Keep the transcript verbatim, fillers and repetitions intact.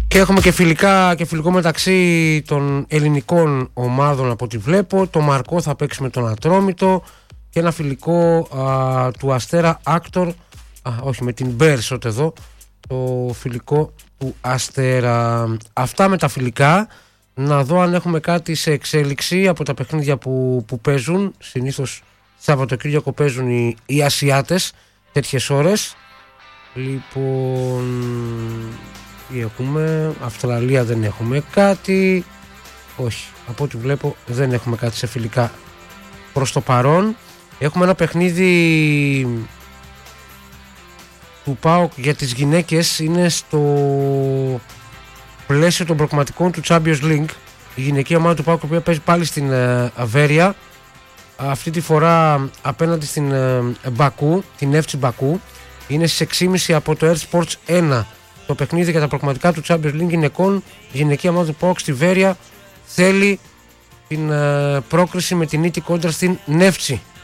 Και έχουμε και, φιλικά, και φιλικό μεταξύ των ελληνικών ομάδων από ό,τι βλέπω. Το Μαρκό θα παίξει με τον Ατρόμητο και ένα φιλικό α, του Αστέρα Άκτορ, α, όχι με την Μπέρσοτ εδώ, το φιλικό του Αστέρα. Αυτά με τα φιλικά. Να δω αν έχουμε κάτι σε εξέλιξη από τα παιχνίδια που, που παίζουν. Συνήθως Σαββατοκύριακο παίζουν οι, οι Ασιάτες τέτοιες ώρες. Λοιπόν, τι έχουμε? Αυστραλία δεν έχουμε κάτι. Όχι, από ό,τι βλέπω δεν έχουμε κάτι σε φιλικά προς το παρόν. Έχουμε ένα παιχνίδι του ΠΑΟΚ για τις γυναίκες. Είναι στο πλαίσιο των προκριματικών του Champions League. Η γυναικεία ομάδα του ΠΑΟΚ, η οποία παίζει πάλι στην Αβέρεια, αυτή τη φορά απέναντι στην Μπακού, την Εύτσι Μπακού. Είναι στις έξι και μισή από το Air Sports ένα το παιχνίδι για τα προκριματικά του Champions League γυναικών. Η γυναικεία ομάδα του ΠΑΟΚ στη Βέρεια θέλει την πρόκριση με την νίκη κόντρα στην Νεύτσι.